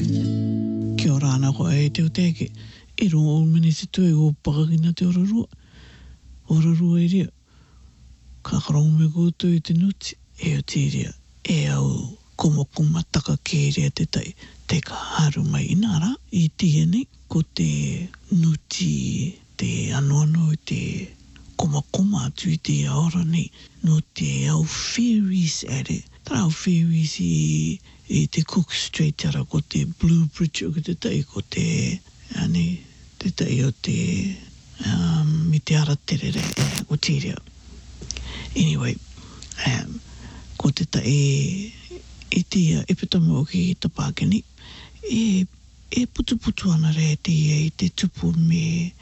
Kia ora ana ko e te uteke. E rongo o mene se tue o pakakina te orarua. Orarua e rea. Ka karongo me koutou i te nuti. E o te rea. E au komokoma taka ke rea te tai. Te ka haru mai inara. I tia nei. Ko te nuti. Te anoano i te komokoma atu i te aora nei. No te au fairies ere. Tara au fairies i te Cook Strait ara ko te Blue Bridge o te tai ko te ane te tai o te mi te ara terere o te rea. Anyway, ko te tai i te epitama o ki tapakeni e putu ana re i te tupu me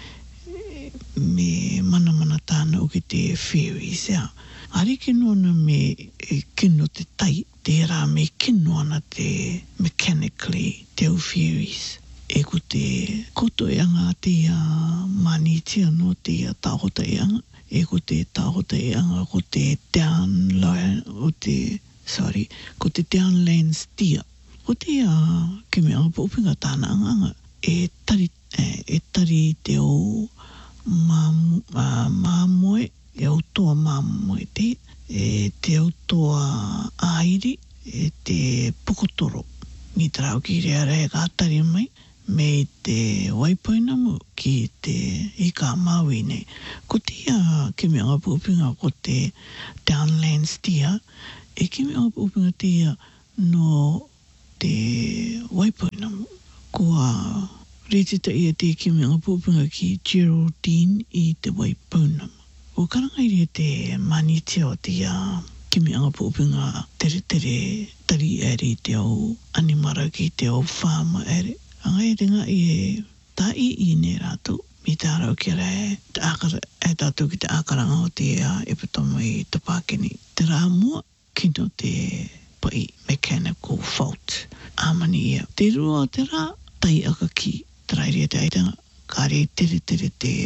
mana tāna o ki te fairies Ari kino ana me kino te tai, te rā me kino ana te mechanically te au fairies. E ko te koto e anga te maniti no te tāhota e anga. E ko te tāhota e anga ko te ko te Downlands tia. Ko te ke me anga pōpinga tāna anga e tari te o māmoe, e au toa māmoe te au toa airi, e te pukotoro. Mi tarau ki rea rea ka atari mai, me te waipoinamu ki te ika maui nei. Ko te ke me anga pūpinga ko te Downlands tia, e ke me anga pūpinga tia no te waipoinamu. Ko retita ia te ke me anga pūpinga ki Geraldine i te waipoinamu. O karangairi te maniti o te ke me anga pōpinga tere tari ere te au animara ki te au whāma ere. Anga e ringa i tai i ne rātou. Mi te arau ki re tātou ki te ākaranga o te epitoma i tapakeni. Te rā mua kino te pai mechanical fault. Amani ia. Te rua o te rā tai aka ki. Trairi te aitanga. Kāre tere te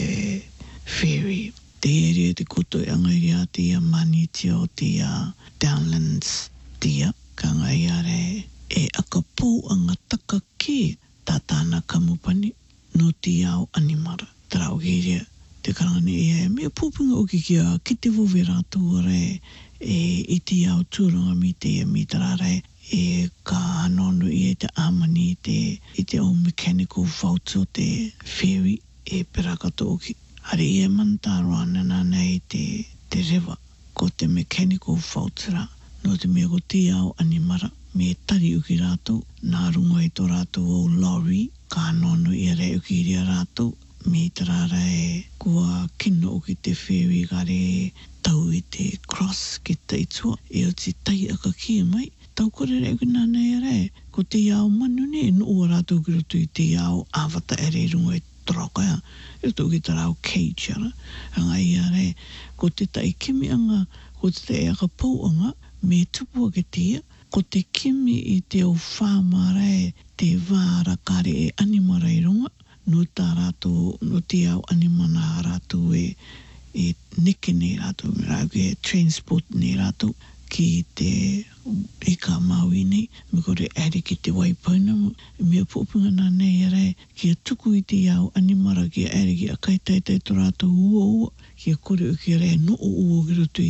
fairy. Te ere te koto e angai a te maniti o te Downlands tia. Ka ngai are e aka pō anga taka ke tātāna kamupani no te ao animara. Tarau ki rea te karangani e mea pūpunga o ki te wowe rātou re i te ao tūranga mi tarare e ka anono i te amani i te o mechanical fault o te fairy e perakato o ki. Are e mantaro ana nei te rewa ko te mechanical fault ra. No te mea ko te ao animara me tari uki rātou. Nā runga i tō rātou o lorry. Ka anono i re uki rea rātou. Me tarara kua kino uki te fairy kare tau i te cross ki te itua. E o te tai aka ki mai. Tau kore re uki nāna e re. Ko te ao manu ne no ua rātou ki roto i te ao awata ere runga i troka ya. E tō ki tarau cage ara. Anga i are, ko te tai kimi anga, ko te tai aka pouanga, me tupua ke tia, ko te kimi i te au whāmare, te vāra kare e animara i runga, no tā rātou, no te au animana rātou e neke ne rātou, rāu ke transport ne rātou, ki te ika maui nei, me kore ere ki te waipoinamu, mea pōpunga nā nei ere, ki a tuku i te au animara ki a ere ki a kaitaitai tō rātou ua, ki a kore o ki ere no o ua ki roto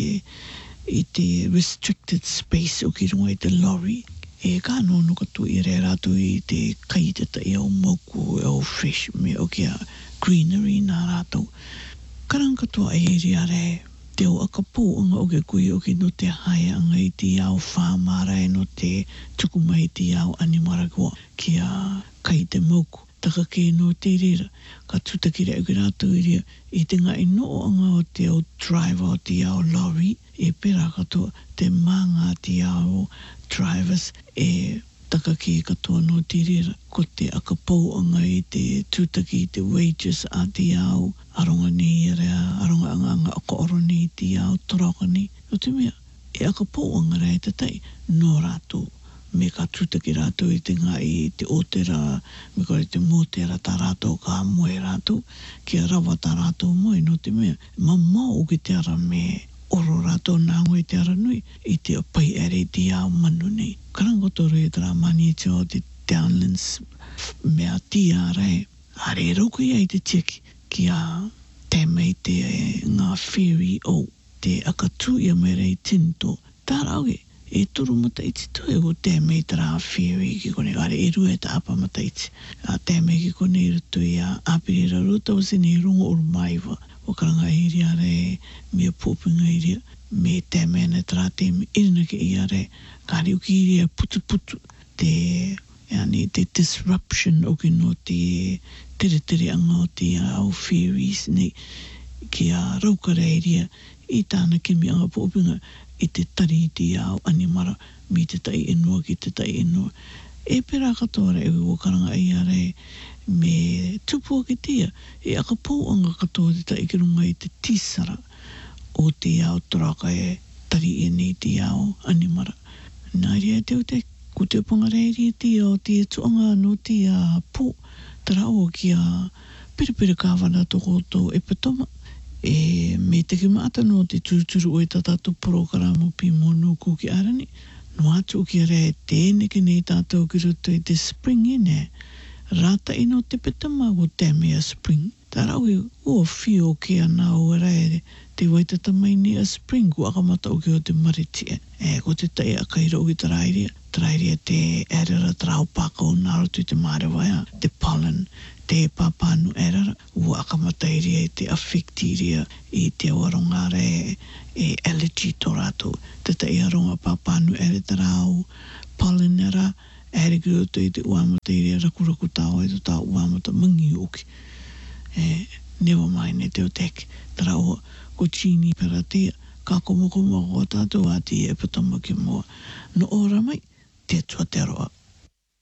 i te restricted space o ki runga i te lorry. E ka nono katoa i re rātou i te kaitata i au moku, i au fresh, me o ki a greenery nā rātou. Karang katoa e eri are, te o akapō anga o ke kui o ki no te hae anga i te ao whāmara e no te tukumai te ao animara kua ki a kai te moku. Taka ke no te rera, ka tutaki reo ki rātou i rea i te ngai no anga o te au driver o te ao lorry e pera katoa te manga te ao drivers e taka ki katoa no te rera ko te akapō anga i te tutaki te wages a te ao aronga ni rea, aronga anga aka oro ni te ao toraka ni. O te mea, e akapō anga rea te tai, no rātou. Me ka tutaki rātou i te ngai, te otera, me kore te motera tā rātou ka moe rātou, ki a rawa tā rātou moe, no te mea, mamau o ki te ara me oro rātou nā ngoi te ara nui, i te pai ere te ao manu nei. Karangotoro e tara mani te o te downlands mea tia rai. Are rauko ia i te tiki ki a te mei te ngā ferry o te akatū ia mai rei tinto. Tā rauke, e turu mataiti tu e o te mei te rā ferry ki kone are e rua e ta apa mataiti. A te mei ki kone i rutu i a apirira ruta o sene rongo o maiwa. O karanga iria re mea pōpinga iria me te mena te rā te me irina ki ia re kāri uki iria putu putu te disruption o ki no te tere anga o te au ferries nei ki a raukare iria i tāna kimi anga pōpinga i te tari te au animara mi te tai inua ki te tai inua. E pera katoa re o karanga ia re me tupua ki tia e aka pōanga katoa te tai ki runga i te tisara o te au toraka e tari e nei te au animara. Nā ria te o te ko te pangareiri te o te tuanga no te pō tara o ki a piripiri kāwana toko tō e patoma. E me te ki maata no te turuturu o e tātātou programo pi monu ko ki arani. No atu o ki re tēne ki nei tātou ki roto i te spring ine. Rata ino te petama o te mea spring. Tā rau e o whio ki ana o raere te waitata mai ni a spring ko akamata o ki o te maritia. E ko te tai a kaira o ki tarairia. Tarairia te erera trao paka o naro tu te marewaia, te pollen, te papanu erera. Ua akamata iria i te affectiria i te waronga re e allergy to rato. Te tai aronga papanu ere tarao pollen era. Ere ki roto i te uamata iria rakuraku tau e to tau uamata mangi oki. Never mind e te o teki. Tara o ko chini peratia. Ka komo o tātou a te e patama ki mua. No ora mai, te tua te roa.